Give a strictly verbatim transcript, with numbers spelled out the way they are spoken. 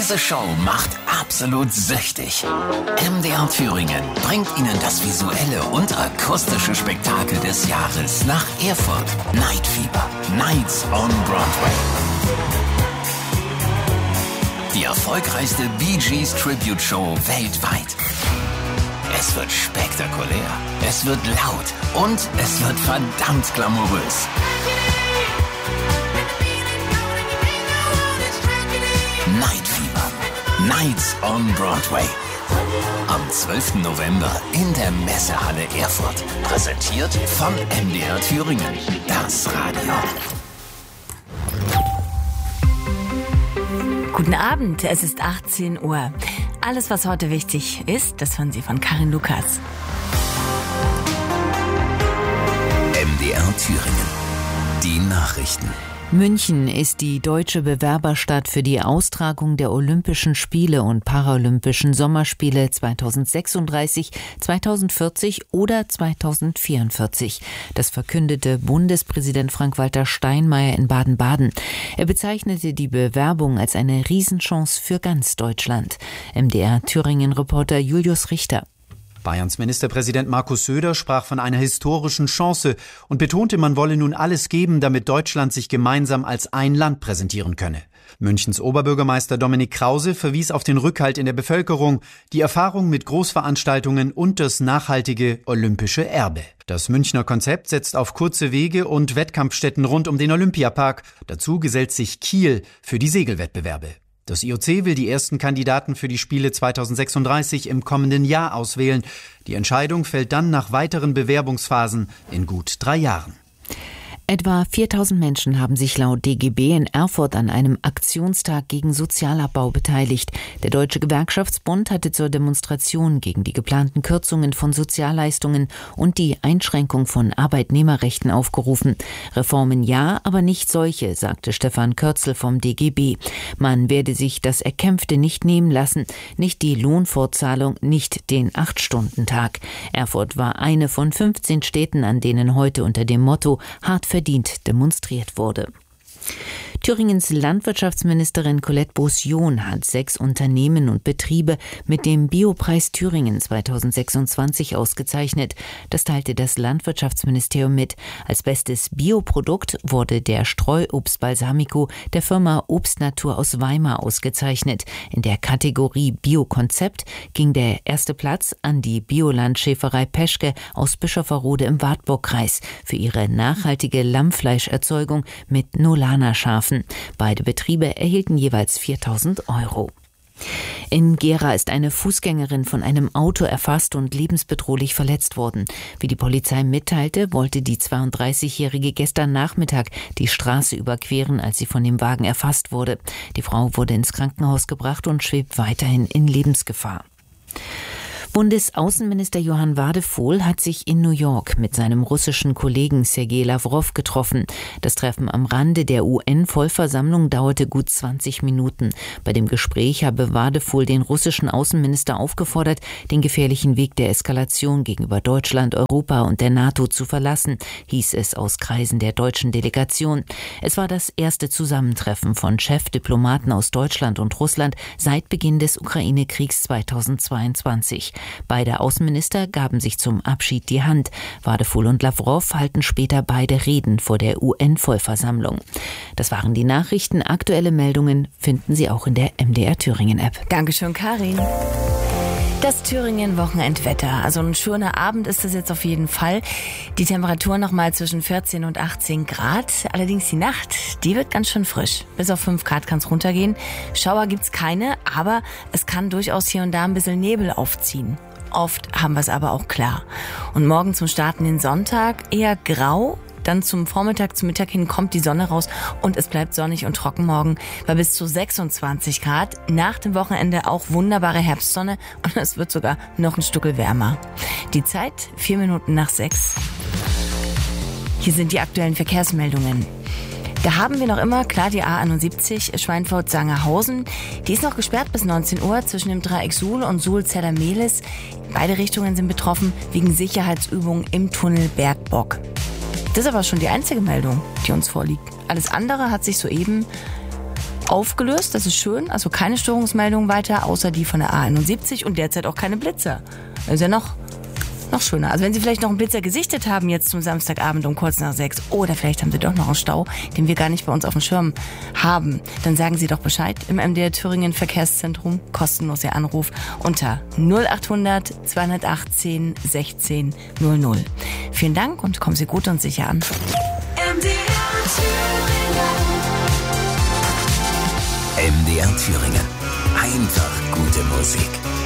Diese Show macht absolut süchtig. M D R Thüringen bringt Ihnen das visuelle und akustische Spektakel des Jahres nach Erfurt. Night Fever, Nights on Broadway. Die erfolgreichste Bee Gees Tribute Show weltweit. Es wird spektakulär, es wird laut und es wird verdammt glamourös. Night Fever, Nights on Broadway. Am zwölften November in der Messehalle Erfurt. Präsentiert von M D R Thüringen, das Radio. Guten Abend, es ist achtzehn Uhr. Alles, was heute wichtig ist, das hören Sie von Karin Lukas. M D R Thüringen, die Nachrichten. München ist die deutsche Bewerberstadt für die Austragung der Olympischen Spiele und Paralympischen Sommerspiele zweitausendsechsunddreißig, zweitausendvierzig oder zweitausendvierundvierzig. Das verkündete Bundespräsident Frank-Walter Steinmeier in Baden-Baden. Er bezeichnete die Bewerbung als eine Riesenchance für ganz Deutschland. M D R Thüringen-Reporter Julius Richter. Bayerns Ministerpräsident Markus Söder sprach von einer historischen Chance und betonte, man wolle nun alles geben, damit Deutschland sich gemeinsam als ein Land präsentieren könne. Münchens Oberbürgermeister Dominik Krause verwies auf den Rückhalt in der Bevölkerung, die Erfahrung mit Großveranstaltungen und das nachhaltige olympische Erbe. Das Münchner Konzept setzt auf kurze Wege und Wettkampfstätten rund um den Olympiapark. Dazu gesellt sich Kiel für die Segelwettbewerbe. Das I O C will die ersten Kandidaten für die Spiele zweitausendsechsunddreißig im kommenden Jahr auswählen. Die Entscheidung fällt dann nach weiteren Bewerbungsphasen in gut drei Jahren. Etwa viertausend Menschen haben sich laut D G B in Erfurt an einem Aktionstag gegen Sozialabbau beteiligt. Der Deutsche Gewerkschaftsbund hatte zur Demonstration gegen die geplanten Kürzungen von Sozialleistungen und die Einschränkung von Arbeitnehmerrechten aufgerufen. Reformen ja, aber nicht solche, sagte Stefan Kürzel vom D G B. Man werde sich das Erkämpfte nicht nehmen lassen, nicht die Lohnfortzahlung, nicht den Acht-Stunden-Tag. Erfurt war eine von fünfzehn Städten, an denen heute unter dem Motto hart verdient demonstriert wurde. Thüringens Landwirtschaftsministerin Colette Beaussion hat sechs Unternehmen und Betriebe mit dem Biopreis Thüringen zweitausendsechsundzwanzig ausgezeichnet. Das teilte das Landwirtschaftsministerium mit. Als bestes Bioprodukt wurde der Streuobst Balsamico der Firma Obstnatur aus Weimar ausgezeichnet. In der Kategorie Biokonzept ging der erste Platz an die Biolandschäferei Peschke aus Bischofferode im Wartburgkreis für ihre nachhaltige Lammfleischerzeugung mit Nolana-Schafen. Beide Betriebe erhielten jeweils viertausend Euro. In Gera ist eine Fußgängerin von einem Auto erfasst und lebensbedrohlich verletzt worden. Wie die Polizei mitteilte, wollte die zweiunddreißigjährige gestern Nachmittag die Straße überqueren, als sie von dem Wagen erfasst wurde. Die Frau wurde ins Krankenhaus gebracht und schwebt weiterhin in Lebensgefahr. Bundesaußenminister Johann Wadephol hat sich in New York mit seinem russischen Kollegen Sergei Lawrow getroffen. Das Treffen am Rande der U N-Vollversammlung dauerte gut zwanzig Minuten. Bei dem Gespräch habe Wadephol den russischen Außenminister aufgefordert, den gefährlichen Weg der Eskalation gegenüber Deutschland, Europa und der NATO zu verlassen, hieß es aus Kreisen der deutschen Delegation. Es war das erste Zusammentreffen von Chefdiplomaten aus Deutschland und Russland seit Beginn des Ukraine-Kriegs zweitausendzweiundzwanzig. Beide Außenminister gaben sich zum Abschied die Hand. Wadephol und Lawrow halten später beide Reden vor der U N-Vollversammlung. Das waren die Nachrichten. Aktuelle Meldungen finden Sie auch in der M D R Thüringen-App. Dankeschön, Karin. Das Thüringen-Wochenendwetter. Also ein schöner Abend ist es jetzt auf jeden Fall. Die Temperatur nochmal zwischen vierzehn und achtzehn Grad. Allerdings die Nacht, die wird ganz schön frisch. Bis auf fünf Grad kann es runtergehen. Schauer gibt's keine, aber es kann durchaus hier und da ein bisschen Nebel aufziehen. Oft haben wir es aber auch klar. Und morgen zum Start in den Sonntag eher grau. Dann zum Vormittag, zum Mittag hin kommt die Sonne raus und es bleibt sonnig und trocken morgen bei bis zu sechsundzwanzig Grad. Nach dem Wochenende auch wunderbare Herbstsonne und es wird sogar noch ein Stückel wärmer. Die Zeit vier Minuten nach sechs. Hier sind die aktuellen Verkehrsmeldungen. Da haben wir noch immer, klar, die A einundsiebzig Schweinfurt-Sangerhausen. Die ist noch gesperrt bis neunzehn Uhr zwischen dem Dreieck Suhl und Suhl-Zeller-Mehlis. Beide Richtungen sind betroffen wegen Sicherheitsübungen im Tunnel Bergbock. Das ist aber schon die einzige Meldung, die uns vorliegt. Alles andere hat sich soeben aufgelöst, das ist schön. Also keine Störungsmeldungen weiter, außer die von der A einundsiebzig und derzeit auch keine Blitzer. Das ist ja noch, noch schöner. Also wenn Sie vielleicht noch einen Blitzer gesichtet haben jetzt zum Samstagabend um kurz nach sechs oder vielleicht haben Sie doch noch einen Stau, den wir gar nicht bei uns auf dem Schirm haben, dann sagen Sie doch Bescheid im M D R Thüringen Verkehrszentrum. Kostenlos Ihr Anruf unter null achthundert zweihundertachtzehn sechzehn null null. Vielen Dank und kommen Sie gut und sicher an. M D R Thüringen. M D R Thüringen. Einfach gute Musik.